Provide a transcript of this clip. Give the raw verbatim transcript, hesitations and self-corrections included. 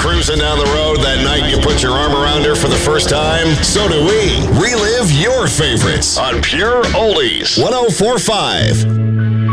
cruising down the road that night you put your arm around her for the first time? So do we. Relive your favorites on Pure Oldies. one oh four point five.